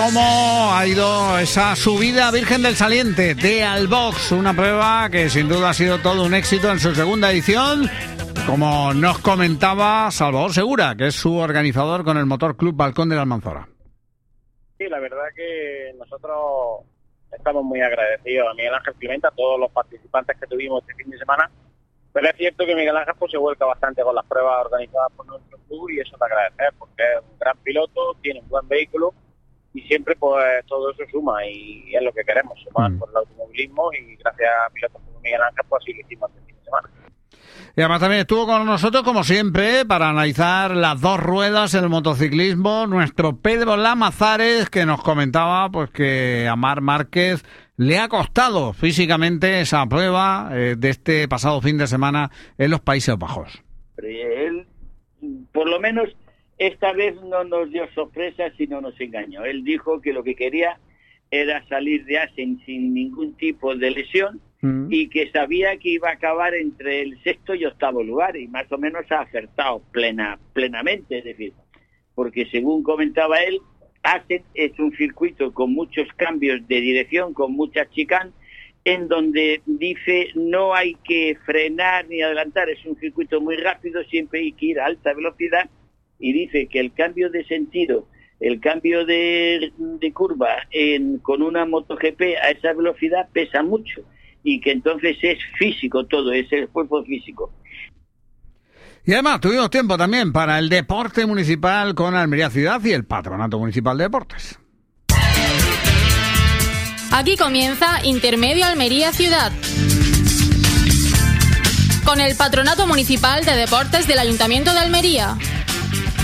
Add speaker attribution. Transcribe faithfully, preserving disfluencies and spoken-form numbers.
Speaker 1: ¿Cómo ha ido esa subida Virgen del Saliente de Albox? Una prueba que sin duda ha sido todo un éxito en su segunda edición, como nos comentaba Salvador Segura, que es su organizador con el Motor Club Balcón de la Almanzora.
Speaker 2: Sí, la verdad que nosotros estamos muy agradecidos a Miguel Ángel Clemente, a todos los participantes que tuvimos este fin de semana, pero es cierto que Miguel Ángel pues, se vuelca bastante con las pruebas organizadas por nuestro club y eso es de agradecer, porque es un gran piloto, tiene un buen vehículo y siempre pues todo eso suma y es lo que queremos, sumar mm. por el automovilismo, y gracias a pilotos como Miguel Ángel pues así lo hicimos este fin de semana.
Speaker 1: Y además también estuvo con nosotros, como siempre, para analizar las dos ruedas en el motociclismo, nuestro Pedro Lamazares, que nos comentaba pues que a Marc Márquez le ha costado físicamente esa prueba eh, de este pasado fin de semana en los Países Bajos.
Speaker 3: Él, por lo menos, esta vez no nos dio sorpresa, sino nos engañó. Él dijo que lo que quería era salir de Assen sin ningún tipo de lesión, mm. y que sabía que iba a acabar entre el sexto y octavo lugar, y más o menos ha acertado plena, plenamente, es decir, porque según comentaba él, Assen es un circuito con muchos cambios de dirección, con muchas chicane, en donde dice no hay que frenar ni adelantar, es un circuito muy rápido, siempre hay que ir a alta velocidad, y dice que el cambio de sentido, el cambio de, de curva en, con una MotoGP a esa velocidad pesa mucho, y que entonces es físico todo, es el esfuerzo físico.
Speaker 1: Y además tuvimos tiempo también para el deporte municipal con Almería Ciudad y el Patronato Municipal de Deportes.
Speaker 4: Aquí comienza Intermedio Almería Ciudad, con el Patronato Municipal de Deportes del Ayuntamiento de Almería.